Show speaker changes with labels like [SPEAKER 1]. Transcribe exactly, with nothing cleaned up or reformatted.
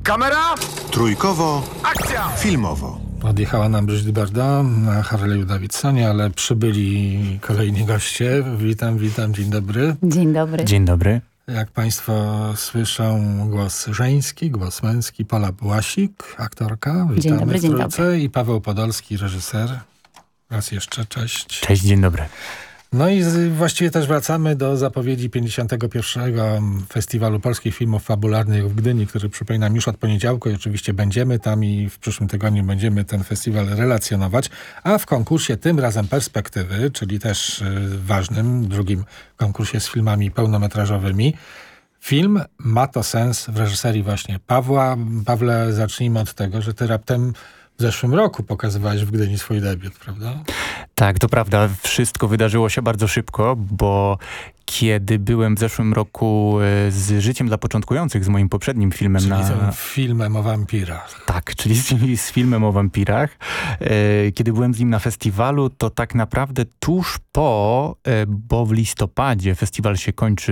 [SPEAKER 1] Kamera!
[SPEAKER 2] Trójkowo,
[SPEAKER 1] Akcja!
[SPEAKER 2] filmowo.
[SPEAKER 3] Odjechała nam Brigitte Bardot na Harley'u Davidsonie, ale przybyli kolejni goście. Witam, witam, dzień dobry.
[SPEAKER 4] Dzień dobry.
[SPEAKER 5] Dzień dobry.
[SPEAKER 3] Jak państwo słyszą, głos żeński, głos męski. Pola Błasik, aktorka. Witamy
[SPEAKER 4] Dzień dobry,
[SPEAKER 3] w
[SPEAKER 4] dzień
[SPEAKER 3] trójce.
[SPEAKER 4] dobry.
[SPEAKER 3] I Paweł Podolski, reżyser. Raz jeszcze, cześć.
[SPEAKER 5] Cześć, dzień dobry.
[SPEAKER 3] No i z, właściwie też wracamy do zapowiedzi pięćdziesiątego pierwszego Festiwalu Polskich Filmów Fabularnych w Gdyni, który, przypominam, już od poniedziałku i oczywiście będziemy tam i w przyszłym tygodniu będziemy ten festiwal relacjonować, a w konkursie tym razem Perspektywy, czyli też y, ważnym, drugim konkursie z filmami pełnometrażowymi. Film Ma to sens w reżyserii właśnie Pawła. Pawle, zacznijmy od tego, że ty raptem w zeszłym roku pokazywałeś w Gdyni swój debiut, prawda?
[SPEAKER 5] Tak, to prawda. Wszystko wydarzyło się bardzo szybko, bo kiedy byłem w zeszłym roku z Życiem dla początkujących, z moim poprzednim filmem
[SPEAKER 3] Czyli
[SPEAKER 5] na...
[SPEAKER 3] tym filmem o wampirach.
[SPEAKER 5] Tak, czyli z, z filmem o wampirach. E, kiedy byłem z nim na festiwalu, to tak naprawdę tuż po, e, bo w listopadzie festiwal się kończy